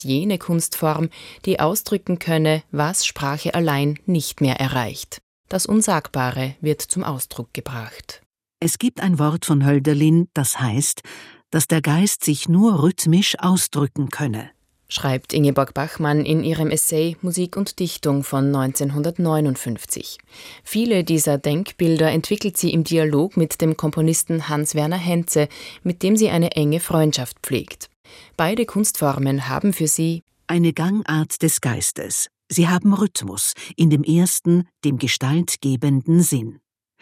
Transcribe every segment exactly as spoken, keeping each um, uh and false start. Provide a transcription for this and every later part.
jene Kunstform, die ausdrücken könne, was Sprache allein nicht mehr erreicht. Das Unsagbare wird zum Ausdruck gebracht. Es gibt ein Wort von Hölderlin, das heißt, dass der Geist sich nur rhythmisch ausdrücken könne, schreibt Ingeborg Bachmann in ihrem Essay Musik und Dichtung von neunzehnhundertneunundfünfzig. Viele dieser Denkbilder entwickelt sie im Dialog mit dem Komponisten Hans-Werner Henze, mit dem sie eine enge Freundschaft pflegt. Beide Kunstformen haben für sie eine Gangart des Geistes. Sie haben Rhythmus, in dem ersten, dem gestaltgebenden Sinn.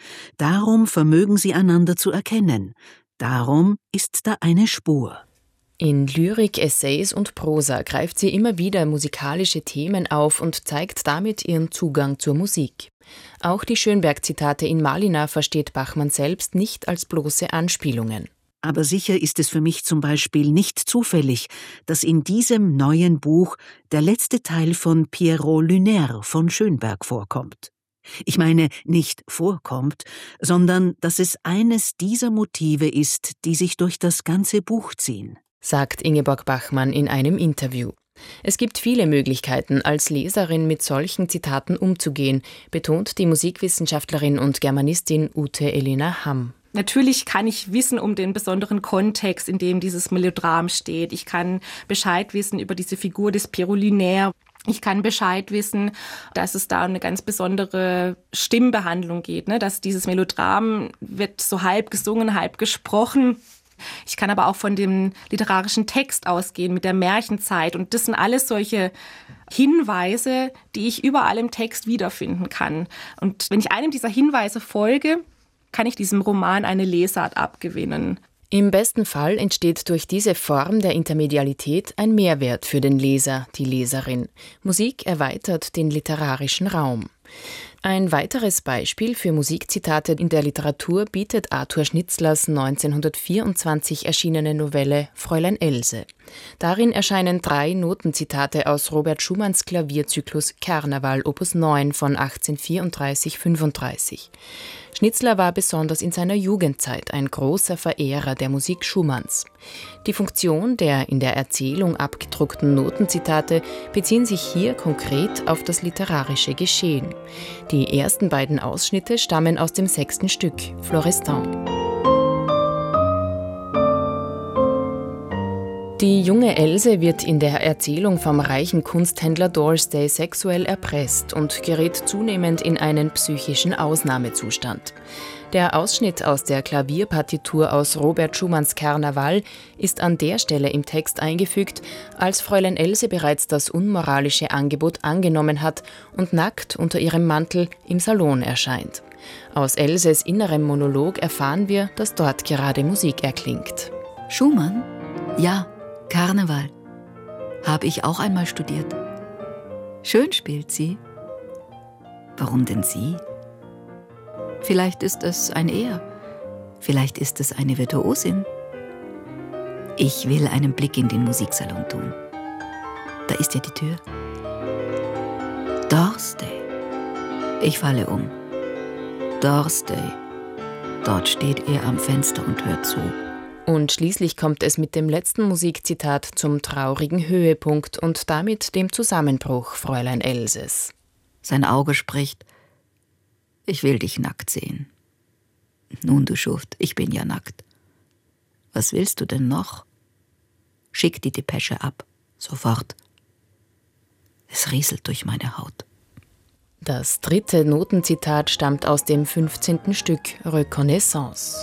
Darum vermögen sie einander zu erkennen. Darum ist da eine Spur. In Lyrik, Essays und Prosa greift sie immer wieder musikalische Themen auf und zeigt damit ihren Zugang zur Musik. Auch die Schönberg-Zitate in Malina versteht Bachmann selbst nicht als bloße Anspielungen. Aber sicher ist es für mich zum Beispiel nicht zufällig, dass in diesem neuen Buch der letzte Teil von Pierrot Lunaire von Schönberg vorkommt. Ich meine, nicht vorkommt, sondern dass es eines dieser Motive ist, die sich durch das ganze Buch ziehen, sagt Ingeborg Bachmann in einem Interview. Es gibt viele Möglichkeiten, als Leserin mit solchen Zitaten umzugehen, betont die Musikwissenschaftlerin und Germanistin Ute Elena Hamm. Natürlich kann ich wissen um den besonderen Kontext, in dem dieses Melodram steht. Ich kann Bescheid wissen über diese Figur des Pierrot Lunaire. Ich kann Bescheid wissen, dass es da eine ganz besondere Stimmbehandlung geht, ne? Dass dieses Melodram wird so halb gesungen, halb gesprochen. Ich kann aber auch von dem literarischen Text ausgehen, mit der Märchenzeit. Und das sind alles solche Hinweise, die ich überall im Text wiederfinden kann. Und wenn ich einem dieser Hinweise folge, kann ich diesem Roman eine Lesart abgewinnen. Im besten Fall entsteht durch diese Form der Intermedialität ein Mehrwert für den Leser, die Leserin. Musik erweitert den literarischen Raum. Ein weiteres Beispiel für Musikzitate in der Literatur bietet Arthur Schnitzlers neunzehnhundertvierundzwanzig erschienene Novelle Fräulein Else. Darin erscheinen drei Notenzitate aus Robert Schumanns Klavierzyklus Karneval Opus neun von achtzehnhundertvierunddreißig fünfunddreißig. Schnitzler war besonders in seiner Jugendzeit ein großer Verehrer der Musik Schumanns. Die Funktion der in der Erzählung abgedruckten Notenzitate beziehen sich hier konkret auf das literarische Geschehen. Die ersten beiden Ausschnitte stammen aus dem sechsten Stück, Florestan. Die junge Else wird in der Erzählung vom reichen Kunsthändler Dorsey sexuell erpresst und gerät zunehmend in einen psychischen Ausnahmezustand. Der Ausschnitt aus der Klavierpartitur aus Robert Schumanns Karneval ist an der Stelle im Text eingefügt, als Fräulein Else bereits das unmoralische Angebot angenommen hat und nackt unter ihrem Mantel im Salon erscheint. Aus Elses innerem Monolog erfahren wir, dass dort gerade Musik erklingt. Schumann? Ja, Karneval. Habe ich auch einmal studiert. Schön spielt sie. Warum denn sie? Vielleicht ist es ein Er. Vielleicht ist es eine Virtuosin. Ich will einen Blick in den Musiksalon tun. Da ist ja die Tür. Dorsey. Ich falle um. Dorsey. Dort steht er am Fenster und hört zu. Und schließlich kommt es mit dem letzten Musikzitat zum traurigen Höhepunkt und damit dem Zusammenbruch Fräulein Elses. Sein Auge spricht: Ich will dich nackt sehen. Nun, du Schuft, ich bin ja nackt. Was willst du denn noch? Schick die Depesche ab, sofort. Es rieselt durch meine Haut. Das dritte Notenzitat stammt aus dem fünfzehnten Stück Reconnaissance.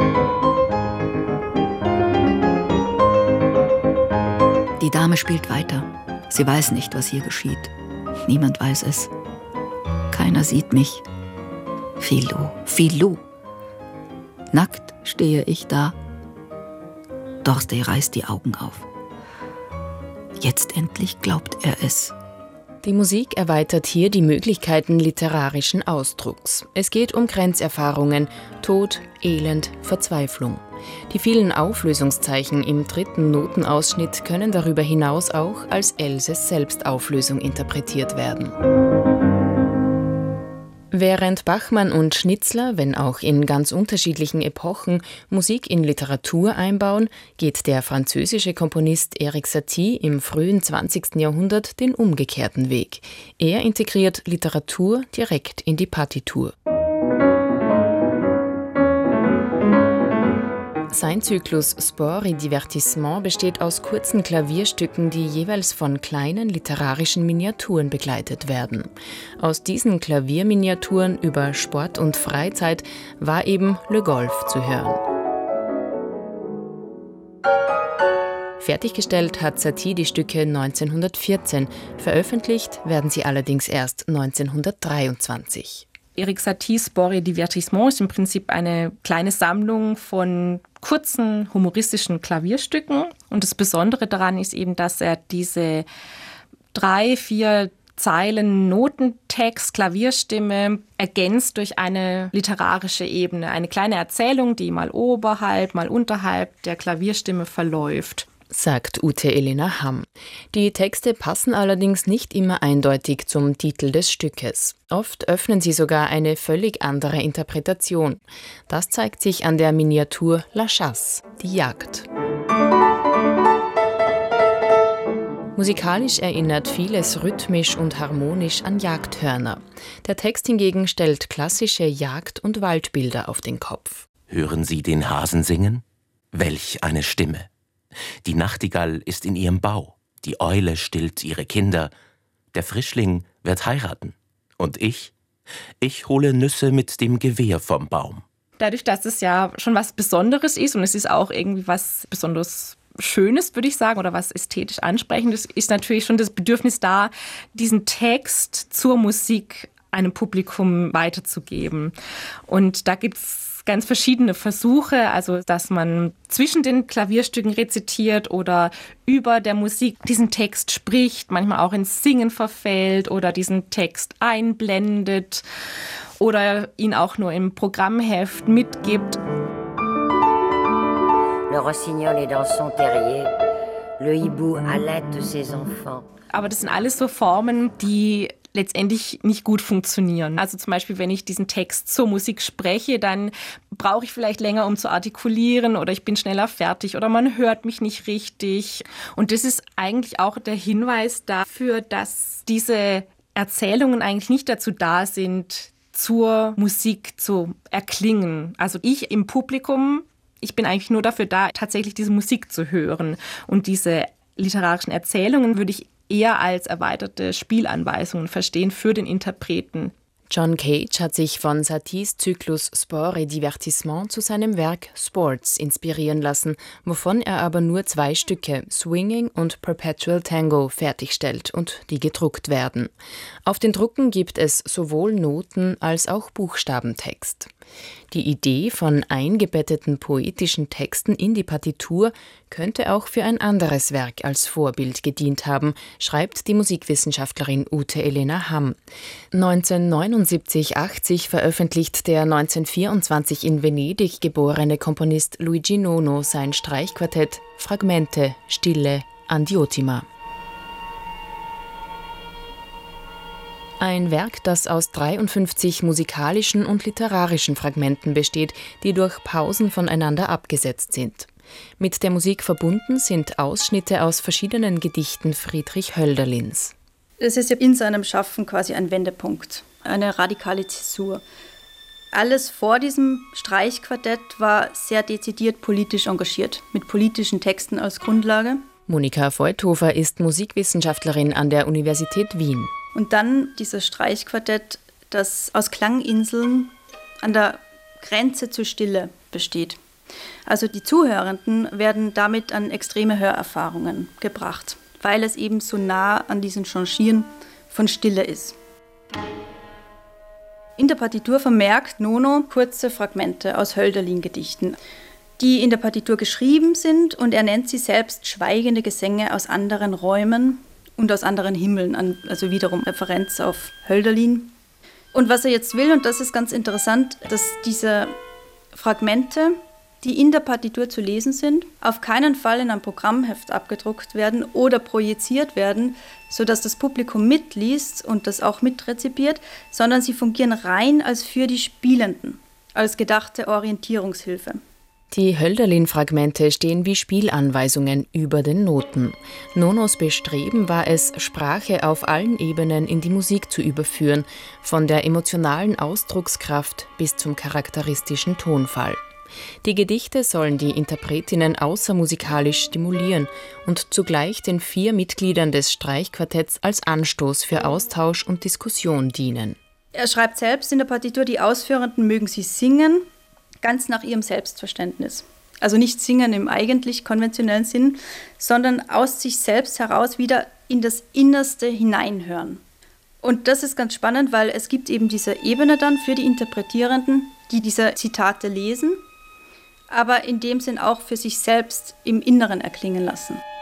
Die Dame spielt weiter. Sie weiß nicht, was hier geschieht. Niemand weiß es. Keiner sieht mich. Filou, Filou. Nackt stehe ich da. Dorsey reißt die Augen auf. Jetzt endlich glaubt er es. Die Musik erweitert hier die Möglichkeiten literarischen Ausdrucks. Es geht um Grenzerfahrungen, Tod, Elend, Verzweiflung. Die vielen Auflösungszeichen im dritten Notenausschnitt können darüber hinaus auch als Elses Selbstauflösung interpretiert werden. Während Bachmann und Schnitzler, wenn auch in ganz unterschiedlichen Epochen, Musik in Literatur einbauen, geht der französische Komponist Erik Satie im frühen zwanzigsten Jahrhundert den umgekehrten Weg. Er integriert Literatur direkt in die Partitur. Sein Zyklus Sport et Divertissement besteht aus kurzen Klavierstücken, die jeweils von kleinen literarischen Miniaturen begleitet werden. Aus diesen Klavierminiaturen über Sport und Freizeit war eben Le Golf zu hören. Fertiggestellt hat Satie die Stücke neunzehnhundertvierzehn, veröffentlicht werden sie allerdings erst neunzehnhundertdreiundzwanzig. Erik Saties Sport et Divertissement ist im Prinzip eine kleine Sammlung von kurzen humoristischen Klavierstücken. Und das Besondere daran ist eben, dass er diese drei, vier Zeilen Notentext, Klavierstimme ergänzt durch eine literarische Ebene. Eine kleine Erzählung, die mal oberhalb, mal unterhalb der Klavierstimme verläuft, sagt Ute Elena Hamm. Die Texte passen allerdings nicht immer eindeutig zum Titel des Stückes. Oft öffnen sie sogar eine völlig andere Interpretation. Das zeigt sich an der Miniatur La Chasse, die Jagd. Musikalisch erinnert vieles rhythmisch und harmonisch an Jagdhörner. Der Text hingegen stellt klassische Jagd- und Waldbilder auf den Kopf. Hören Sie den Hasen singen? Welch eine Stimme! Die Nachtigall ist in ihrem Bau, die Eule stillt ihre Kinder, der Frischling wird heiraten. Und ich? Ich hole Nüsse mit dem Gewehr vom Baum. Dadurch, dass es ja schon was Besonderes ist und es ist auch irgendwie was besonders Schönes, würde ich sagen, oder was ästhetisch Ansprechendes, ist natürlich schon das Bedürfnis da, diesen Text zur Musik einem Publikum weiterzugeben. Und da gibt es ganz verschiedene Versuche, also dass man zwischen den Klavierstücken rezitiert oder über der Musik diesen Text spricht, manchmal auch ins Singen verfällt oder diesen Text einblendet oder ihn auch nur im Programmheft mitgibt. Le rossignol est dans son terrier, le hibou allaite ses enfants. Aber das sind alles so Formen, die letztendlich nicht gut funktionieren. Also zum Beispiel, wenn ich diesen Text zur Musik spreche, dann brauche ich vielleicht länger, um zu artikulieren oder ich bin schneller fertig oder man hört mich nicht richtig. Und das ist eigentlich auch der Hinweis dafür, dass diese Erzählungen eigentlich nicht dazu da sind, zur Musik zu erklingen. Also ich im Publikum, ich bin eigentlich nur dafür da, tatsächlich diese Musik zu hören. Und diese literarischen Erzählungen würde ich eher als erweiterte Spielanweisungen verstehen für den Interpreten. John Cage hat sich von Saties Zyklus Sport et Divertissement zu seinem Werk Sports inspirieren lassen, wovon er aber nur zwei Stücke, Swinging und Perpetual Tango, fertigstellt und die gedruckt werden. Auf den Drucken gibt es sowohl Noten als auch Buchstabentext. Die Idee von eingebetteten poetischen Texten in die Partitur könnte auch für ein anderes Werk als Vorbild gedient haben, schreibt die Musikwissenschaftlerin Ute Elena Hamm. neunzehnhundertneunundsiebzig achtzig veröffentlicht der neunzehnhundertvierundzwanzig in Venedig geborene Komponist Luigi Nono sein Streichquartett Fragmente, Stille, Andiotima. Ein Werk, das aus dreiundfünfzig musikalischen und literarischen Fragmenten besteht, die durch Pausen voneinander abgesetzt sind. Mit der Musik verbunden sind Ausschnitte aus verschiedenen Gedichten Friedrich Hölderlins. Es ist ja in seinem Schaffen quasi ein Wendepunkt, eine radikale Zäsur. Alles vor diesem Streichquartett war sehr dezidiert politisch engagiert, mit politischen Texten als Grundlage. Monika Voithofer ist Musikwissenschaftlerin an der Universität Wien. Und dann dieses Streichquartett, das aus Klanginseln an der Grenze zur Stille besteht. Also die Zuhörenden werden damit an extreme Hörerfahrungen gebracht, weil es eben so nah an diesen Changieren von Stille ist. In der Partitur vermerkt Nono kurze Fragmente aus Hölderlin-Gedichten, die in der Partitur geschrieben sind, und er nennt sie selbst schweigende Gesänge aus anderen Räumen und aus anderen Himmeln, also wiederum Referenz auf Hölderlin. Und was er jetzt will, und das ist ganz interessant, dass diese Fragmente die in der Partitur zu lesen sind, auf keinen Fall in ein Programmheft abgedruckt werden oder projiziert werden, sodass das Publikum mitliest und das auch mitrezipiert, sondern sie fungieren rein als für die Spielenden, als gedachte Orientierungshilfe. Die Hölderlin-Fragmente stehen wie Spielanweisungen über den Noten. Nonos Bestreben war es, Sprache auf allen Ebenen in die Musik zu überführen, von der emotionalen Ausdruckskraft bis zum charakteristischen Tonfall. Die Gedichte sollen die Interpretinnen außermusikalisch stimulieren und zugleich den vier Mitgliedern des Streichquartetts als Anstoß für Austausch und Diskussion dienen. Er schreibt selbst in der Partitur, die Ausführenden mögen sie singen, ganz nach ihrem Selbstverständnis. Also nicht singen im eigentlich konventionellen Sinn, sondern aus sich selbst heraus wieder in das Innerste hineinhören. Und das ist ganz spannend, weil es gibt eben diese Ebene dann für die Interpretierenden, die diese Zitate lesen, aber in dem Sinn auch für sich selbst im Inneren erklingen lassen.